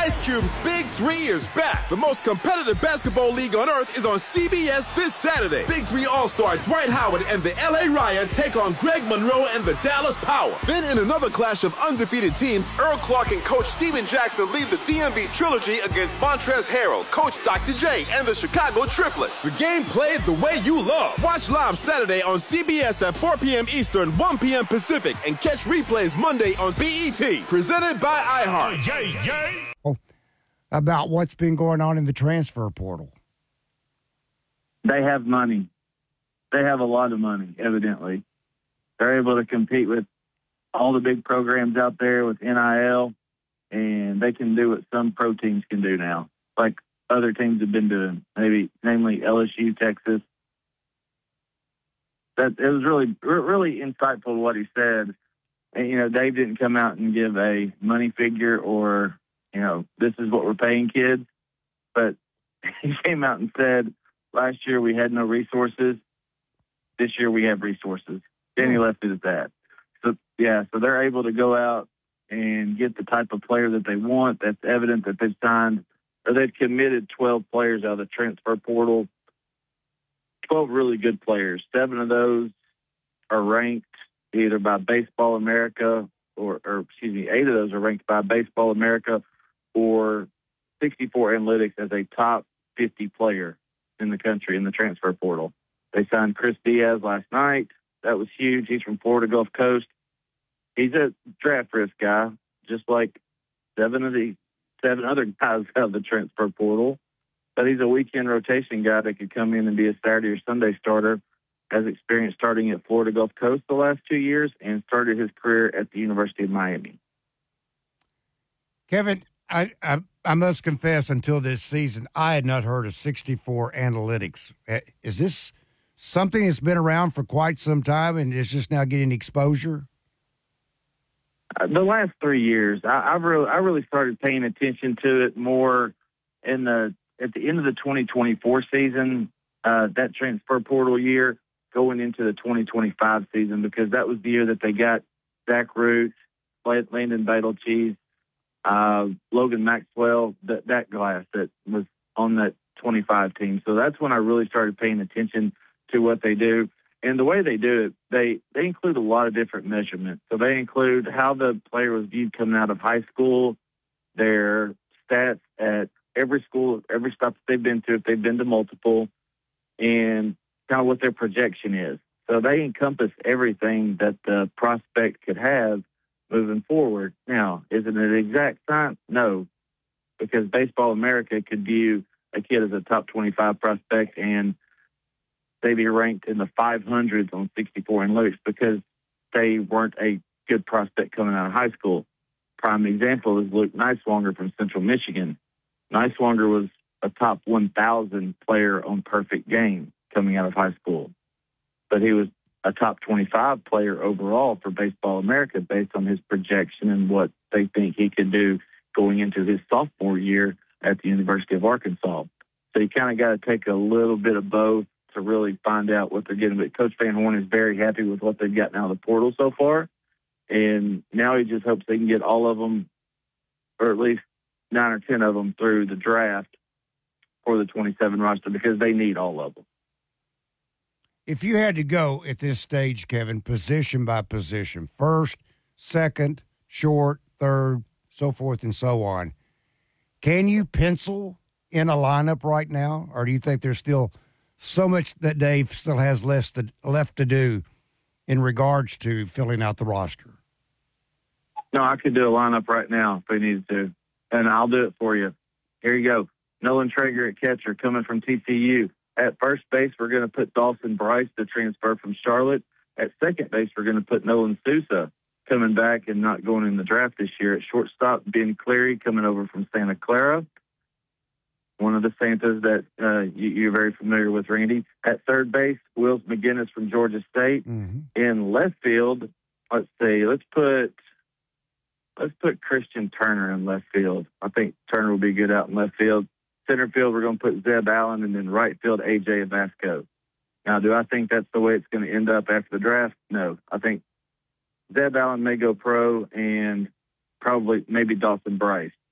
Ice Cube's Big 3 is back. The most competitive basketball league on earth is on CBS this Saturday. Big 3 All-Star Dwight Howard and the LA Riot take on Greg Monroe and the Dallas Power. Then in another clash of undefeated teams, Earl Clark and Coach Steven Jackson lead the DMV Trilogy against Montrezl Harrell, Coach Dr. J, and the Chicago Triplets. The game played the way you love. Watch live Saturday on CBS at 4 p.m. Eastern, 1 p.m. Pacific, and catch replays Monday on BET. Presented by iHeart. About what's been going on in the transfer portal. They have money. They have a lot of money, evidently. They're able to compete with all the big programs out there with NIL, and they can do what some pro teams can do now, like other teams have been doing, namely LSU, Texas. That it was really insightful what he said. And, Dave didn't come out and give a money figure or, this is what we're paying kids. But he came out and said, last year we had no resources. This year we have resources. Then he left it at that. So they're able to go out and get the type of player that they want. That's evident that they've signed or they've committed 12 players out of the transfer portal, 12 really good players. 7 of those are ranked either by Baseball America or 8 of those are ranked by Baseball America or 64 Analytics as a top 50 player in the country in the transfer portal. They signed Chris Diaz last night. That was huge. He's from Florida Gulf Coast. He's a draft risk guy, just like 7 other guys out of the transfer portal. But he's a weekend rotation guy that could come in and be a Saturday or Sunday starter. Has experience starting at Florida Gulf Coast the last 2 years and started his career at the University of Miami. Kevin, I must confess, until this season, I had not heard of 64 Analytics. Is this something that's been around for quite some time and is just now getting exposure? The last 3 years, I really started paying attention to it more at the end of the 2024 season, that transfer portal year, going into the 2025 season, because that was the year that they got Zach Roots, Landon Badalchees, Logan Maxwell, that glass that was on that 25 team. So that's when I really started paying attention to what they do. And the way they do it, they include a lot of different measurements. So they include how the player was viewed coming out of high school, their stats at every school, every stop that they've been to, if they've been to multiple, and kind of what their projection is. So they encompass everything that the prospect could have moving forward. Now, is it an exact science? No, because Baseball America could view a kid as a top 25 prospect and they be ranked in the 500s on 64 Analytics because they weren't a good prospect coming out of high school. Prime example is Luke Neiswanger from Central Michigan. Neiswanger was a top 1,000 player on Perfect Game coming out of high school, but he was a top 25 player overall for Baseball America based on his projection and what they think he could do going into his sophomore year at the University of Arkansas. So you kind of got to take a little bit of both to really find out what they're getting. But Coach Van Horn is very happy with what they've gotten out of the portal so far, and now he just hopes they can get all of them, or at least 9 or 10 of them, through the draft for the 27 roster because they need all of them. If you had to go at this stage, Kevin, position by position, first, second, short, third, so forth and so on, can you pencil in a lineup right now, or do you think there's still so much that Dave still has left to do in regards to filling out the roster? No, I could do a lineup right now if we needed to, and I'll do it for you. Here you go. Nolan Traeger at catcher coming from TCU. At first base, we're going to put Dawson Bryce, the transfer from Charlotte. At second base, we're going to put Nolan Sousa, coming back and not going in the draft this year. At shortstop, Ben Cleary, coming over from Santa Clara, one of the Santas that you're very familiar with, Randy. At third base, Wills McGinnis from Georgia State. Mm-hmm. In left field, let's put Christian Turner in left field. I think Turner will be good out in left field. Center field, we're going to put Zeb Allen, and then right field, A.J. Vasco. Now, do I think that's the way it's going to end up after the draft? No. I think Zeb Allen may go pro, and probably maybe Dawson Bryce.